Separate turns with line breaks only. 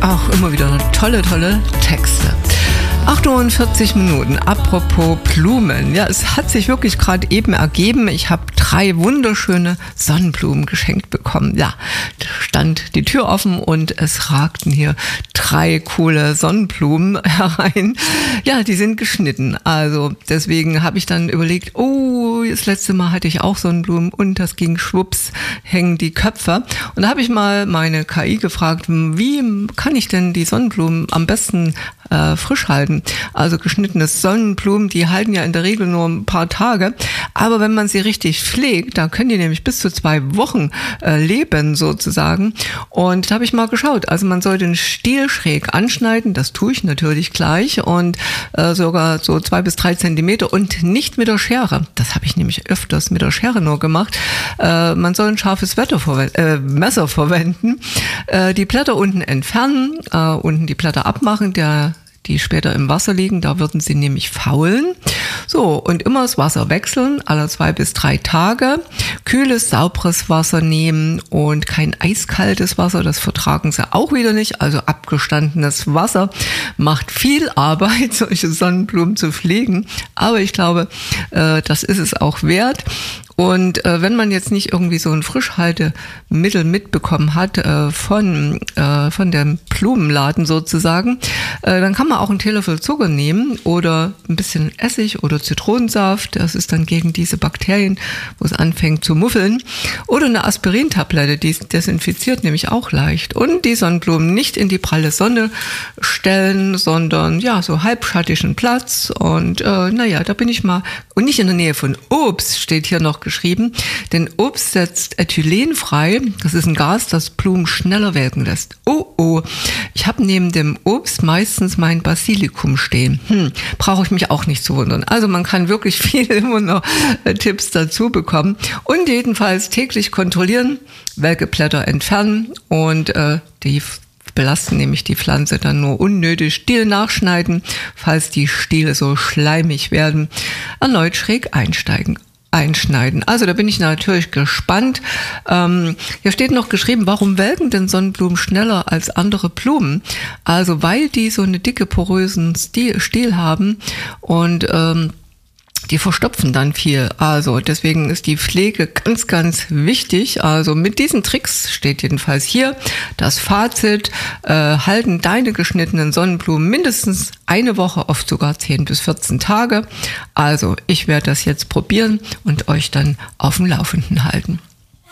Auch immer wieder tolle Texte. 48 Minuten. Apropos Blumen. Ja, es hat sich wirklich gerade eben ergeben. Ich habe 3 wunderschöne Sonnenblumen geschenkt bekommen. Ja, da stand die Tür offen und es ragten hier 3 coole Sonnenblumen herein. Ja, die sind geschnitten. Also deswegen habe ich dann überlegt, oh, das letzte Mal hatte ich auch Sonnenblumen und das ging schwupps, hängen die Köpfe. Und da habe ich mal meine KI gefragt, wie kann ich denn die Sonnenblumen am besten frisch halten? Also geschnittene Sonnenblumen, die halten ja in der Regel nur ein paar Tage. Aber wenn man sie richtig pflegt, dann können die nämlich bis zu 2 Wochen leben sozusagen. Und da habe ich mal geschaut. Also man soll den Stiel schräg anschneiden. Das tue ich natürlich gleich. Und sogar so 2 bis 3 Zentimeter und nicht mit der Schere. Das habe ich nämlich öfters mit der Schere nur gemacht. Man soll ein scharfes Messer verwenden. Die Blätter unten entfernen, unten die Blätter abmachen, die später im Wasser liegen, da würden sie nämlich faulen. So, und immer das Wasser wechseln, alle 2 bis 3 Tage. Kühles, sauberes Wasser nehmen und kein eiskaltes Wasser, das vertragen sie auch wieder nicht. Also abgestandenes Wasser macht viel Arbeit, solche Sonnenblumen zu pflegen. Aber ich glaube, das ist es auch wert. Und wenn man jetzt nicht irgendwie so ein Frischhaltemittel mitbekommen hat von dem Blumenladen sozusagen, dann kann man auch einen Teelöffel Zucker nehmen oder ein bisschen Essig oder Zitronensaft. Das ist dann gegen diese Bakterien, wo es anfängt zu muffeln. Oder eine Aspirintablette, die desinfiziert nämlich auch leicht. Und die Sonnenblumen nicht in die pralle Sonne stellen, sondern ja, so halbschattigen Platz. Und da bin ich mal. Und nicht in der Nähe von Obst, steht hier noch geschrieben. Denn Obst setzt Ethylen frei. Das ist ein Gas, das Blumen schneller welken lässt. Oh. Ich habe neben dem Obst meistens mein Basilikum stehen. Brauche ich mich auch nicht zu wundern. Also man kann wirklich viel immer noch Tipps dazu bekommen. Und jedenfalls täglich kontrollieren, welke Blätter entfernen und die belasten nämlich die Pflanze dann nur unnötig. Stiel nachschneiden, falls die Stiele so schleimig werden. Erneut schräg einschneiden. Also da bin ich natürlich gespannt. Hier steht noch geschrieben, warum welken denn Sonnenblumen schneller als andere Blumen? Also weil die so eine dicke, porösen Stiel haben und die verstopfen dann viel. Also deswegen ist die Pflege ganz, ganz wichtig. Also mit diesen Tricks steht jedenfalls hier das Fazit. Halten deine geschnittenen Sonnenblumen mindestens 1 Woche, oft sogar 10 bis 14 Tage. Also ich werde das jetzt probieren und euch dann auf dem Laufenden halten.